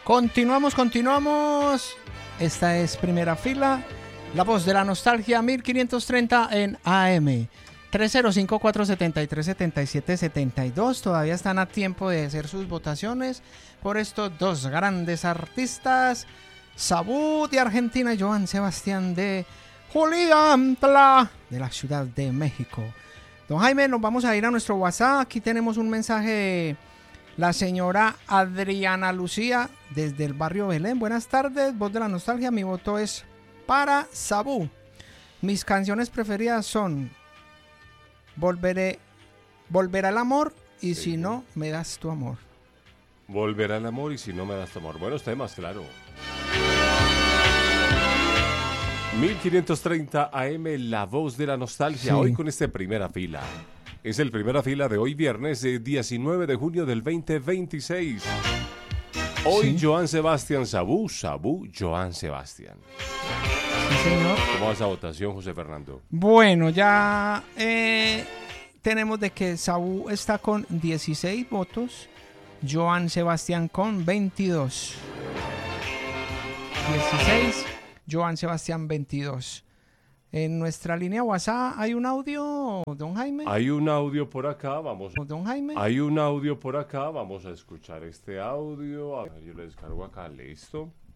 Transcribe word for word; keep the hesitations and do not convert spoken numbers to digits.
Continuamos, continuamos. Esta es Primera Fila. La voz de la nostalgia, mil quinientos treinta en A M. tres cero cinco, cuatro siete tres, siete siete siete dos. Todavía están a tiempo de hacer sus votaciones por estos dos grandes artistas. Sabú de Argentina y Joan Sebastián de Juliantla, de la Ciudad de México. Don Jaime, nos vamos a ir a nuestro WhatsApp. Aquí tenemos un mensaje de la señora Adriana Lucía desde el barrio Belén. Buenas tardes, voz de la nostalgia. Mi voto es para Sabú. Mis canciones preferidas son Volveré, Volverá el amor y sí. Si no, me das tu amor. Volverá el amor y si no me das tu amor. Buenos temas, claro. mil quinientos treinta A M, la voz de la nostalgia. Sí. Hoy con este Primera Fila. Es el Primera Fila de hoy viernes, eh, diecinueve de junio del veinte veintiséis. Hoy sí. Joan Sebastián Sabú, Sabú, Joan Sebastián. Sí, señor. ¿Cómo va esa votación, José Fernando? Bueno, ya eh, tenemos de que Sabú está con dieciséis votos, Joan Sebastián con veintidós. dieciséis, Joan Sebastián veintidós. En nuestra línea WhatsApp hay un audio, don Jaime. Hay un audio por acá, vamos. Don Jaime. Hay un audio por acá, vamos a escuchar este audio. A ver, yo le descargo acá, listo.